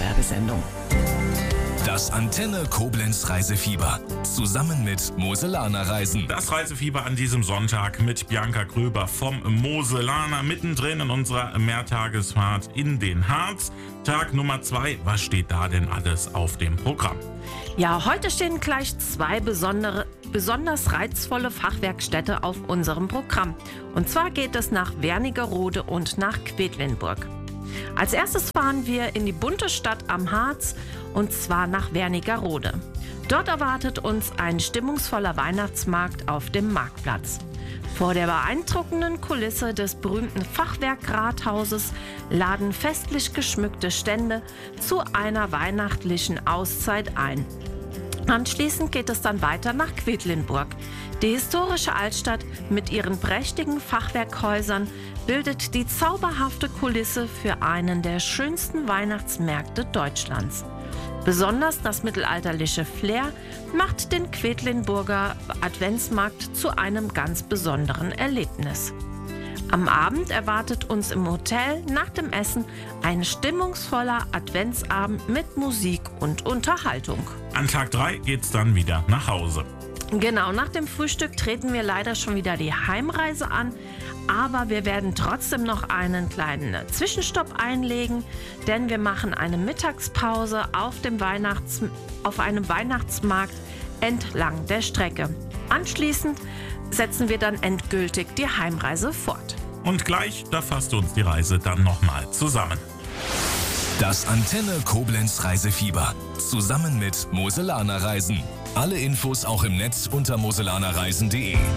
Werbesendung. Das Antenne Koblenz Reisefieber. Zusammen mit Moselaner Reisen. Das Reisefieber an diesem Sonntag mit Bianca Gröber vom Moselaner. Mittendrin in unserer Mehrtagesfahrt in den Harz. Tag Nummer 2. Was steht da denn alles auf dem Programm? Ja, heute stehen gleich 2 besonders reizvolle Fachwerkstätte auf unserem Programm. Und zwar geht es nach Wernigerode und nach Quedlinburg. Als erstes fahren wir in die bunte Stadt am Harz und zwar nach Wernigerode. Dort erwartet uns ein stimmungsvoller Weihnachtsmarkt auf dem Marktplatz. Vor der beeindruckenden Kulisse des berühmten Fachwerkrathauses laden festlich geschmückte Stände zu einer weihnachtlichen Auszeit ein. Anschließend geht es dann weiter nach Quedlinburg. Die historische Altstadt mit ihren prächtigen Fachwerkhäusern bildet die zauberhafte Kulisse für einen der schönsten Weihnachtsmärkte Deutschlands. Besonders das mittelalterliche Flair macht den Quedlinburger Adventsmarkt zu einem ganz besonderen Erlebnis. Am Abend erwartet uns im Hotel nach dem Essen ein stimmungsvoller Adventsabend mit Musik und Unterhaltung. An Tag 3 geht's dann wieder nach Hause. Genau, nach dem Frühstück treten wir leider schon wieder die Heimreise an, aber wir werden trotzdem noch einen kleinen Zwischenstopp einlegen, denn wir machen eine Mittagspause auf einem Weihnachtsmarkt entlang der Strecke. Anschließend setzen wir dann endgültig die Heimreise fort. Und gleich, da fasst uns die Reise dann nochmal zusammen. Das Antenne Koblenz Reisefieber. Zusammen mit Moselaner Reisen. Alle Infos auch im Netz unter moselanerreisen.de.